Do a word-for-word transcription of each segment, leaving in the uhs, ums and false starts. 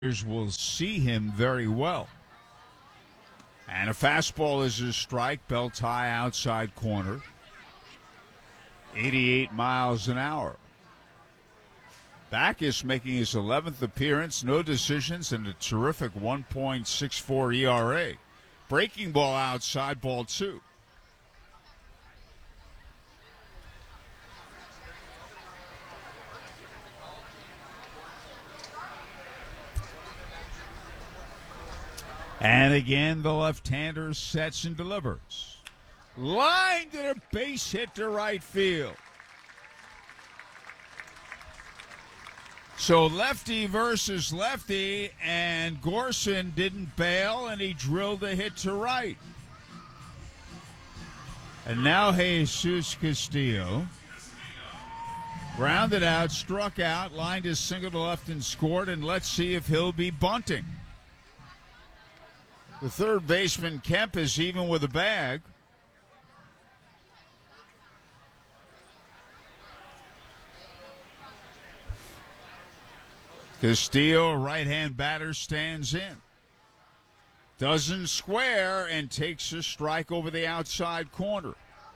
will see him very well. And a fastball is a strike, belt high outside corner. eighty-eight miles an hour. Backus making his eleventh appearance, no decisions, and a terrific one point six four E R A. Breaking ball outside, ball two. And again, the left-hander sets and delivers. Line to the base hit to right field. So lefty versus lefty, and Gorson didn't bail, and he drilled a hit to right. And now Jesus Castillo grounded out, struck out, lined his single to left and scored, and let's see if he'll be bunting. The third baseman, Kemp, is even with a bag. Castillo, a right-hand batter, stands in. Doesn't square and takes a strike over the outside corner.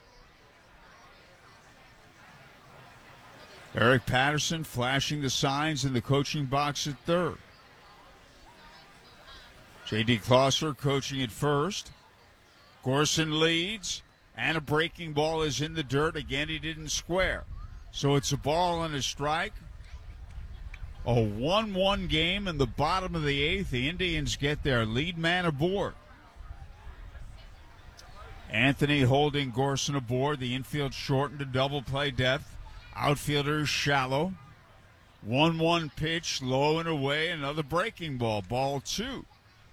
Eric Patterson flashing the signs in the coaching box at third. J D. Closser coaching at first. Gorson leads, and a breaking ball is in the dirt. Again, he didn't square. So it's a ball and a strike. A one one game in the bottom of the eighth. The Indians get their lead man aboard. Anthony holding Gorson aboard. The infield shortened to double play depth. Outfielders shallow. one one pitch, low and away. Another breaking ball. Ball two.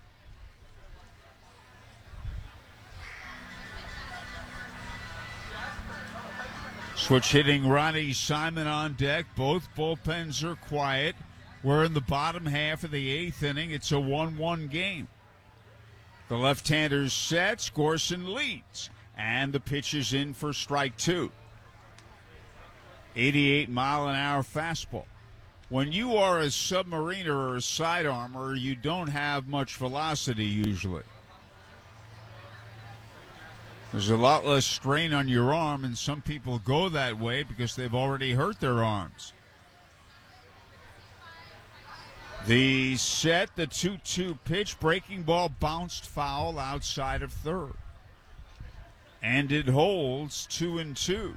Switch hitting Ronnie Simon on deck. Both bullpens are quiet. We're in the bottom half of the eighth inning. It's a one one game. The left-hander sets. Gorson leads. And the pitch is in for strike two. eighty-eight mile an hour fastball. When you are a submariner or a sidearmer, you don't have much velocity usually. There's a lot less strain on your arm, and some people go that way because they've already hurt their arms. The set, the two two pitch, breaking ball bounced foul outside of third. And it holds two and two.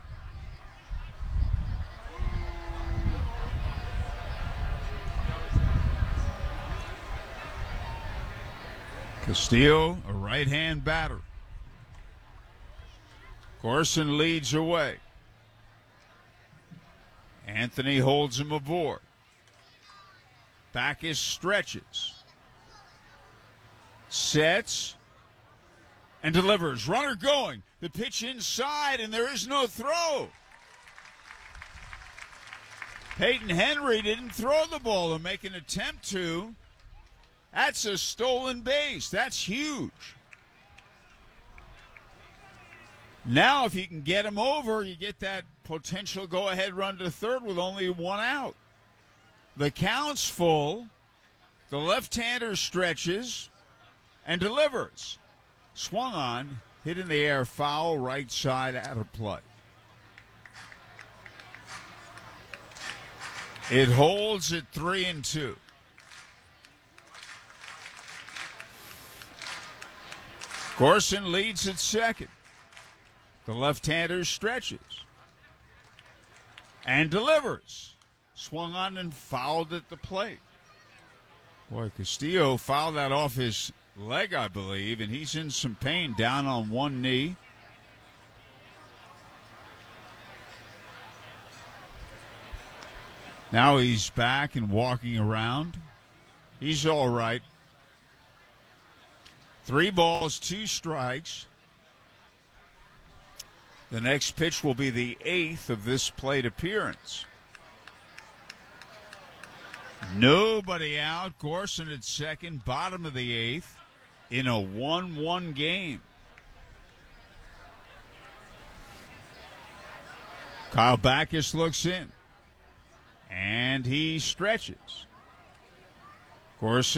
Castillo, a right-hand batter. Gorson leads away. Anthony holds him aboard. Backus stretches. Sets. And delivers. Runner going. The pitch inside, and there is no throw. Peyton Henry didn't throw the ball to make an attempt to. That's a stolen base. That's huge. Now, if you can get him over, you get that potential go-ahead run to third with only one out. The count's full. The left-hander stretches and delivers. Swung on, hit in the air, foul, right side, out of play. It holds at three and two. Gorson leads at second. The left-hander stretches and delivers. Swung on and fouled at the plate. Boy, Castillo fouled that off his leg, I believe, and he's in some pain, down on one knee. Now he's back and walking around. He's all right. Three balls, two strikes. The next pitch will be the eighth of this plate appearance. Nobody out. Gorson at second, bottom of the eighth, in a one one game. Kyle Backus looks in, and he stretches. Of course,